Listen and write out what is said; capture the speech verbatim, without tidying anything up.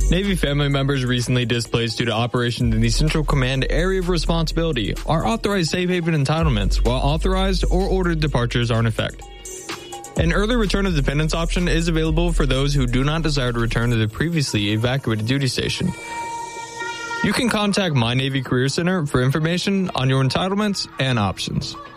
Navy family members recently displaced due to operations in the Central Command Area of Responsibility are authorized safe haven entitlements, while authorized or ordered departures are in effect. An early return of dependents option is available for those who do not desire to return to the previously evacuated duty station. You can contact My Navy Career Center for information on your entitlements and options.